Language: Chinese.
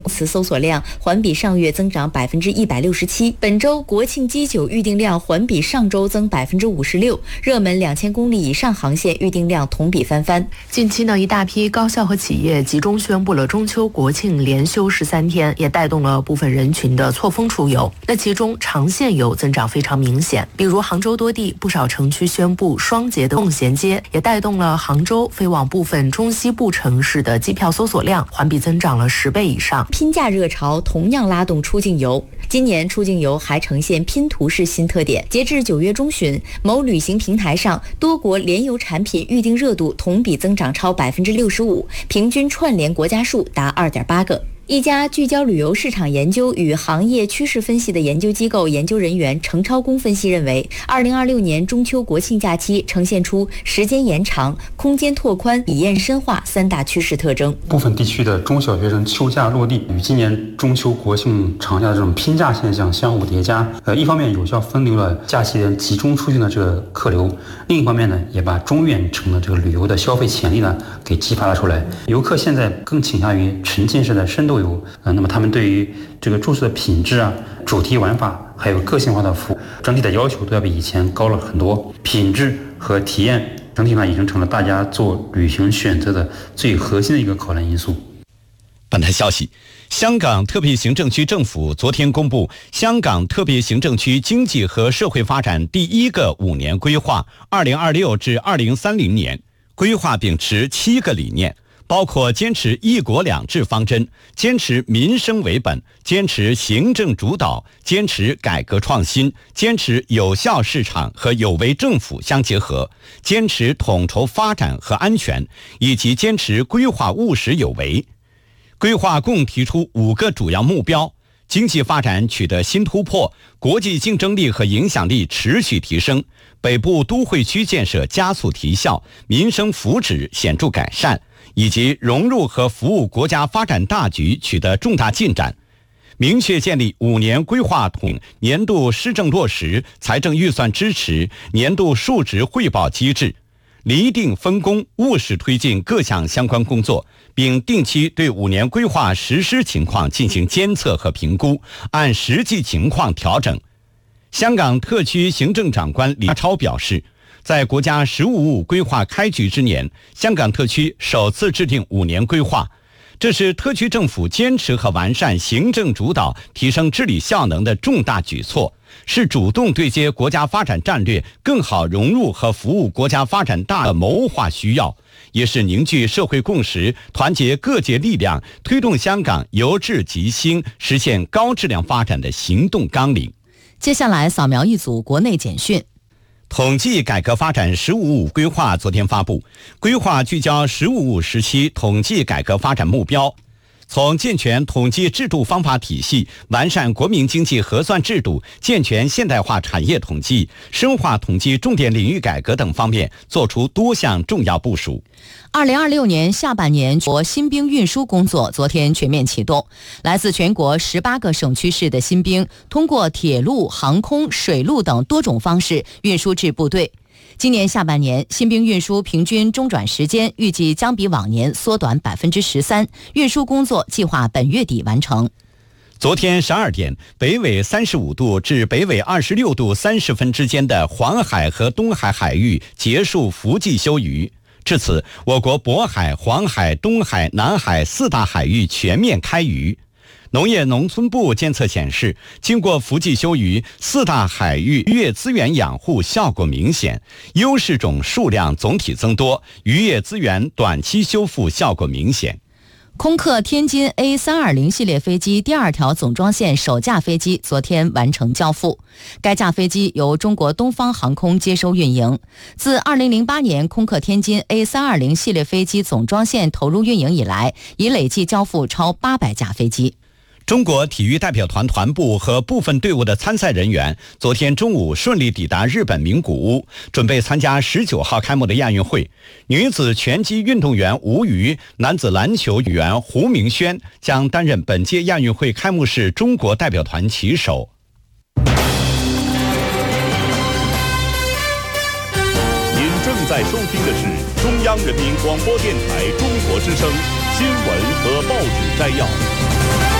词搜索量环比上月增长167%。本周国庆机酒预订量环比上周增56%，热门2000公里以上航线预订量同比翻番。 近期呢，一大批高校和企业集中宣布了中秋国庆连休13天，也带动了部分人群的错峰出游。那其中长线游增长非常明显，比如杭州多地不少城区宣布双节的共衔接，也带动了杭州飞往部分中西部城市的机票搜索量环比增长了10倍以上。 拼价热潮同样拉动出境游，今年出境游还呈现拼图式新特点。截至9月中旬，某旅行平台上多国联游产品预订热度同比增长超65%，平均串联国家数达2.8个。一家聚焦旅游市场研究与行业趋势分析的研究机构研究人员程超公分析认为，2026年中秋国庆假期呈现出时间延长、空间拓宽、体验深化3大趋势特征。 部分地区的中小学生休假落地，与今年中秋国庆长假的这种拼假现象相互叠加，一方面有效分流了假期人集中出行的这个客流，另一方面呢，也把中远程的这个旅游的消费潜力呢给激发了出来。游客现在更倾向于沉浸式的深度游，那么他们对于这个住宿的品质啊、主题玩法还有个性化的服务，整体的要求都要比以前高了很多。品质和体验整体上已经成了大家做旅行选择的最核心的一个考量因素。 本台消息，香港特别行政区政府昨天公布香港特别行政区经济和社会发展第1个5年规划2026至2030年，规划秉持7个理念，包括坚持一国两制方针，坚持民生为本，坚持行政主导，坚持改革创新，坚持有效市场和有为政府相结合，坚持统筹发展和安全，以及坚持规划务实有为。规划共提出5个主要目标：经济发展取得新突破，国际竞争力和影响力持续提升，北部都会区建设加速提效，民生福祉显著改善，以及融入和服务国家发展大局取得重大进展。明确建立5年规划统年度施政落实、财政预算支持、年度述职汇报机制，厘定分工，务实推进各项相关工作，并定期对5年规划实施情况进行监测和评估，按实际情况调整。香港特区行政长官李家超表示，在国家“十五五”规划开局之年，香港特区首次制定5年规划，这是特区政府坚持和完善行政主导、提升治理效能的重大举措，是主动对接国家发展战略，更好融入和服务国家发展大的谋划需要，也是凝聚社会共识、团结各界力量，推动香港由治及兴、实现高质量发展的行动纲领。 接下来扫描一组国内简讯。 统计改革发展“十五五”规划昨天发布，规划聚焦“十五五”时期统计改革发展目标，从健全统计制度方法体系、完善国民经济核算制度、健全现代化产业统计、深化统计重点领域改革等方面作出多项重要部署。 2026年下半年国新兵运输工作昨天全面启动，来自全国18个省区市的新兵通过铁路、航空、水路等多种方式运输至部队。今年下半年新兵运输平均中转时间预计将比往年缩短13%，运输工作计划本月底完成。 昨天12点，北纬35度至北纬26度30分之间的黄海和东海海域结束伏季休渔。至此，我国渤海、黄海、东海、南海4大海域全面开渔。农业农村部监测显示，经过伏季休渔，4大海域渔业资源养护效果明显，优势种数量总体增多，渔业资源短期修复效果明显。 空客天津 A320 系列飞机第2条总装线首架飞机昨天完成交付，该架飞机由中国东方航空接收运营。自2008年空客天津 A320 系列飞机总装线投入运营以来，已累计交付超800架飞机。 中国体育代表团团部和部分队伍的参赛人员昨天中午顺利抵达日本名古屋，准备参加19号开幕的亚运会。女子拳击运动员吴瑜、男子篮球员胡明轩将担任本届亚运会开幕式中国代表团旗手。 您正在收听的是中央人民广播电台中国之声新闻和报纸摘要。